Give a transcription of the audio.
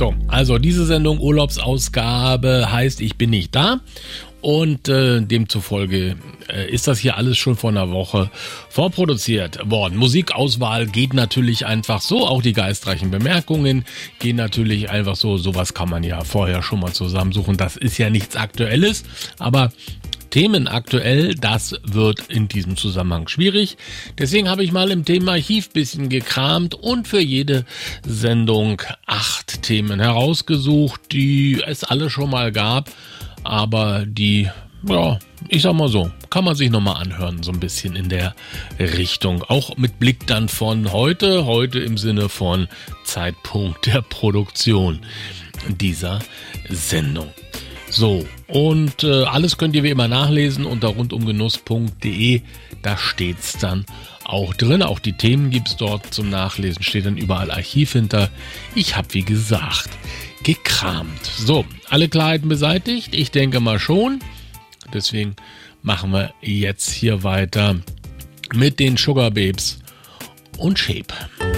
So, also diese Sendung Urlaubsausgabe heißt, ich bin nicht da. Und demzufolge ist das hier alles schon vor einer Woche vorproduziert worden. Musikauswahl geht natürlich einfach so, auch die geistreichen Bemerkungen gehen natürlich einfach so. Sowas kann man ja vorher schon mal zusammensuchen. Das ist ja nichts Aktuelles, aber Themen aktuell, das wird in diesem Zusammenhang schwierig. Deswegen habe ich mal im Themenarchiv ein bisschen gekramt und für jede Sendung 8 Themen herausgesucht, die es alle schon mal gab. Aber die, ja, ich sag mal so, kann man sich nochmal anhören, so ein bisschen in der Richtung. Auch mit Blick dann von heute im Sinne von Zeitpunkt der Produktion dieser Sendung. So, und alles könnt ihr wie immer nachlesen unter rundumgenuss.de, da steht's dann auch drin. Auch die Themen gibt's dort zum Nachlesen, steht dann überall Archiv hinter. Ich habe, wie gesagt, gekramt. So, alle Klarheiten beseitigt? Ich denke mal schon. Deswegen machen wir jetzt hier weiter mit den Sugababes und Shape.